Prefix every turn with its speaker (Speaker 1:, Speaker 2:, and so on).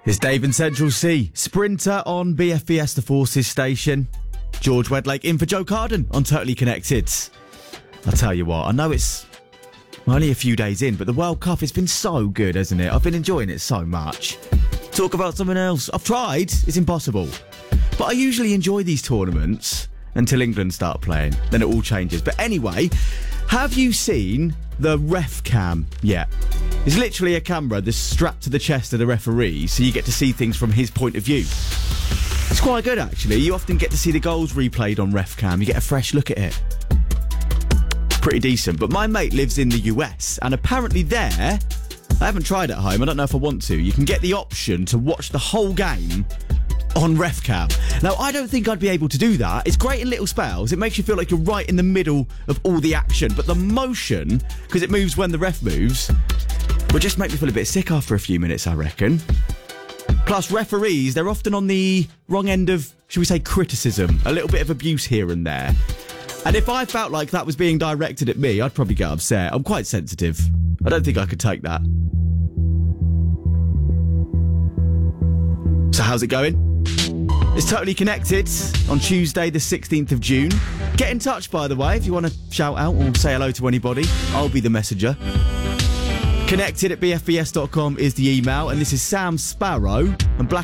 Speaker 1: It's Dave in Central C. Sprinter on BFBS The Forces station. George Wedlake in for Joe Carden on Totally Connected. I'll tell you what, I know it's only a few days in, but the World Cup has been so good, hasn't it? I've been enjoying it so much. Talk about something else. I've tried. It's impossible. But I usually enjoy these tournaments until England start playing. Then it all changes. But anyway, have you seen the ref cam yet? It's literally a camera that's strapped to the chest of the referee, so you get to see things from his point of view. It's quite good, actually. You often get to see the goals replayed on ref cam. You get a fresh look at it. Pretty decent. But my mate lives in the US, and apparently there, I haven't tried at home, I don't know if I want to, you can get the option to watch the whole game on ref cam. Now, I don't think I'd be able to do that. It's great in little spells. It makes you feel like you're right in the middle of all the action. But the motion, because it moves when the ref moves, will just make me feel a bit sick after a few minutes, I reckon. Plus, referees, they're often on the wrong end of, should we say, criticism. A little bit of abuse here and there. And if I felt like that was being directed at me, I'd probably get upset. I'm quite sensitive. I don't think I could take that. So how's it going? It's Totally Connected on Tuesday the 16th of June. Get in touch, by the way, if you want to shout out or say hello to anybody. I'll be the messenger. Connected@bfbs.com is the email, and this is Sam Sparrow and Black